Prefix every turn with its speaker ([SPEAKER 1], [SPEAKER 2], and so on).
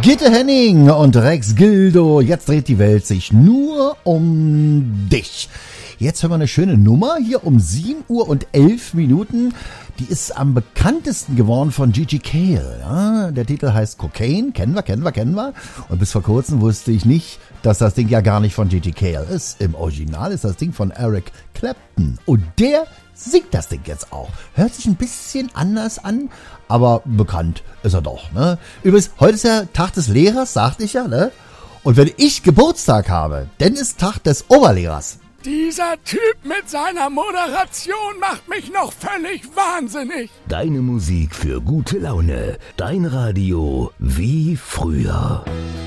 [SPEAKER 1] Gitte Henning und Rex Gildo, jetzt dreht die Welt sich nur um dich. Jetzt hören wir eine schöne Nummer hier um 7 Uhr und 11 Minuten. Die ist am bekanntesten geworden von Gigi Cale. Ja, der Titel heißt Cocaine, kennen wir. Und bis vor kurzem wusste ich nicht, dass das Ding ja gar nicht von Gigi Cale ist. Im Original ist das Ding von Eric Clapton. Und der singt das Ding jetzt auch. Hört sich ein bisschen anders an, aber bekannt ist er doch. Ne? Übrigens, heute ist ja Tag des Lehrers, sagte ich ja. Ne? Und wenn ich Geburtstag habe, dann ist Tag des Oberlehrers.
[SPEAKER 2] Dieser Typ mit seiner Moderation macht mich noch völlig wahnsinnig.
[SPEAKER 3] Deine Musik für gute Laune. Dein Radio wie früher.